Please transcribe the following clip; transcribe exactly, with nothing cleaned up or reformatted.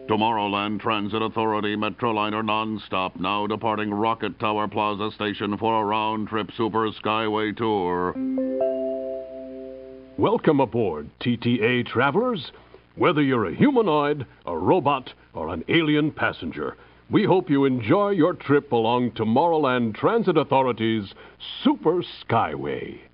Tomorrowland Transit Authority Metroliner Nonstop now departing Rocket Tower Plaza Station for a round-trip Super Skyway tour. Welcome aboard, T T A travelers. Whether you're a humanoid, a robot, or an alien passenger, we hope you enjoy your trip along Tomorrowland Transit Authority's Super Skyway.